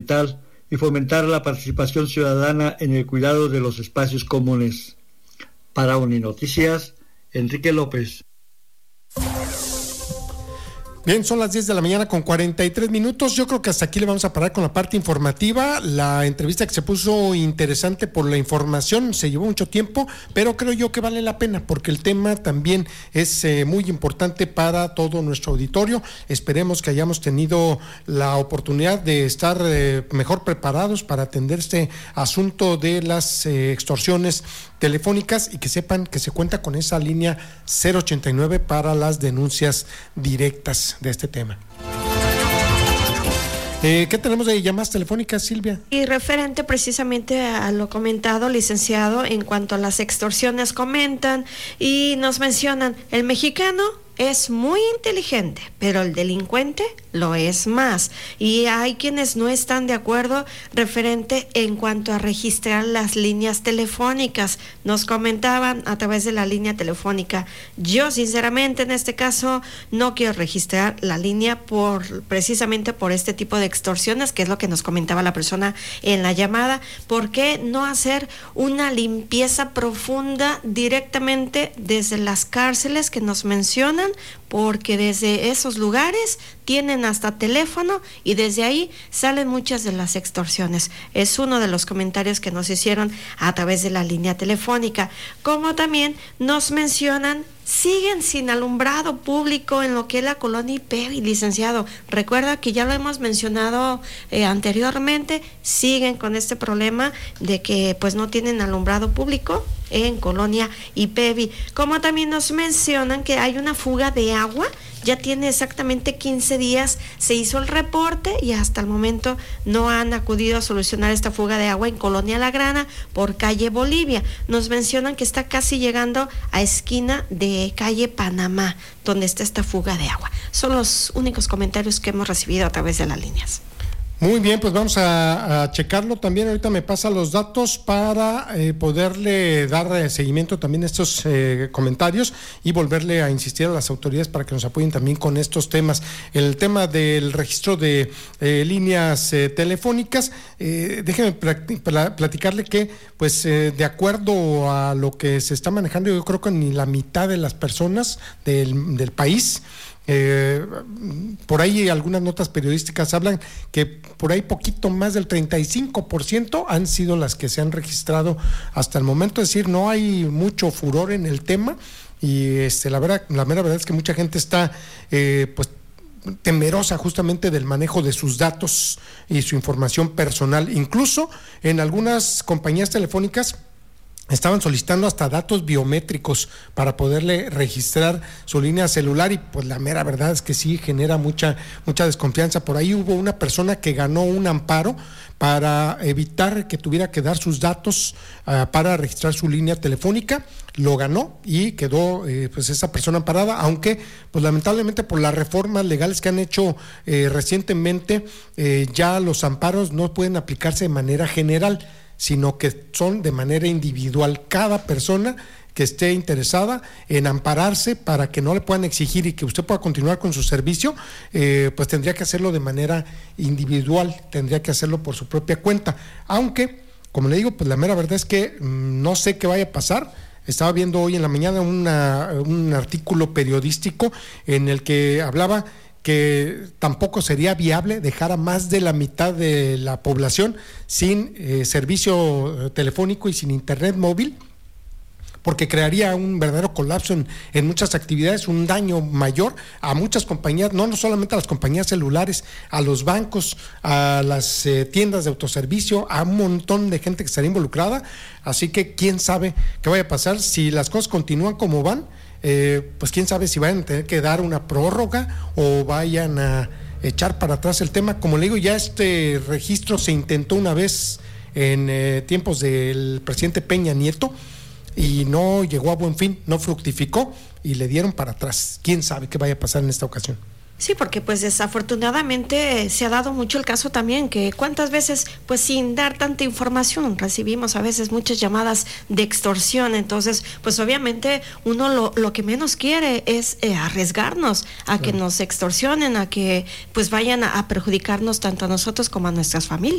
ambiental y fomentar la participación ciudadana en el cuidado de los espacios comunes. Para Uninoticias, Enrique López. Bien, son las 10 de la mañana con 43 minutos. Yo creo que hasta aquí le vamos a parar con la parte informativa. La entrevista que se puso interesante por la información, se llevó mucho tiempo, pero creo yo que vale la pena porque el tema también es muy importante para todo nuestro auditorio. Esperemos que hayamos tenido la oportunidad de estar mejor preparados para atender este asunto de las extorsiones telefónicas y que sepan que se cuenta con esa línea 089 para las denuncias directas de este tema. ¿Qué tenemos de llamadas telefónicas, Silvia? Y referente precisamente a lo comentado, licenciado, en cuanto a las extorsiones, comentan y nos mencionan, el mexicano es muy inteligente, pero el delincuente lo es más. Y hay quienes no están de acuerdo referente en cuanto a registrar las líneas telefónicas. Nos comentaban a través de la línea telefónica. Yo, sinceramente, en este caso, no quiero registrar la línea precisamente por este tipo de extorsiones, que es lo que nos comentaba la persona en la llamada. ¿Por qué no hacer una limpieza profunda directamente desde las cárceles que nos mencionan? Porque desde esos lugares tienen hasta teléfono y desde ahí salen muchas de las extorsiones. Es uno de los comentarios que nos hicieron a través de la línea telefónica. Como también nos mencionan, siguen sin alumbrado público en lo que es la colonia IPEVI, licenciado. Recuerda que ya lo hemos mencionado anteriormente, siguen con este problema de que pues no tienen alumbrado público en colonia IPEVI. Como también nos mencionan que hay una fuga de agua, ya tiene exactamente 15 días, se hizo el reporte y hasta el momento no han acudido a solucionar esta fuga de agua en Colonia La Grana por calle Bolivia. Nos mencionan que está casi llegando a esquina de calle Panamá, donde está esta fuga de agua. Son los únicos comentarios que hemos recibido a través de las líneas. Muy bien, pues vamos a checarlo también. Ahorita me pasa los datos para poderle dar seguimiento también a estos comentarios y volverle a insistir a las autoridades para que nos apoyen también con estos temas. El tema del registro de líneas telefónicas, déjeme platicarle que, pues, de acuerdo a lo que se está manejando, yo creo que ni la mitad de las personas del país, por ahí algunas notas periodísticas hablan que por ahí poquito más del 35% han sido las que se han registrado hasta el momento. Es decir, no hay mucho furor en el tema y la mera verdad es que mucha gente está pues temerosa justamente del manejo de sus datos y su información personal. Incluso en algunas compañías telefónicas estaban solicitando hasta datos biométricos para poderle registrar su línea celular y pues la mera verdad es que sí genera mucha desconfianza. Por ahí hubo una persona que ganó un amparo para evitar que tuviera que dar sus datos para registrar su línea telefónica. Lo ganó y quedó pues esa persona amparada, aunque pues lamentablemente por las reformas legales que han hecho recientemente ya los amparos no pueden aplicarse de manera general, sino que son de manera individual. Cada persona que esté interesada en ampararse para que no le puedan exigir y que usted pueda continuar con su servicio, pues tendría que hacerlo de manera individual, tendría que hacerlo por su propia cuenta. Aunque, como le digo, pues la mera verdad es que no sé qué vaya a pasar. Estaba viendo hoy en la mañana un artículo periodístico en el que hablaba que tampoco sería viable dejar a más de la mitad de la población sin servicio telefónico y sin internet móvil, porque crearía un verdadero colapso en muchas actividades, un daño mayor a muchas compañías, no solamente a las compañías celulares, a los bancos, a las tiendas de autoservicio, a un montón de gente que estaría involucrada. Así que quién sabe qué vaya a pasar si las cosas continúan como van. Pues quién sabe si vayan a tener que dar una prórroga o vayan a echar para atrás el tema. Como le digo, ya este registro se intentó una vez en tiempos del presidente Peña Nieto y no llegó a buen fin, no fructificó y le dieron para atrás. Quién sabe qué vaya a pasar en esta ocasión. Sí, porque pues desafortunadamente se ha dado mucho el caso también que cuántas veces pues sin dar tanta información recibimos a veces muchas llamadas de extorsión. Entonces pues obviamente uno lo que menos quiere es arriesgarnos a que nos extorsionen, a que pues vayan a perjudicarnos tanto a nosotros como a nuestras familias.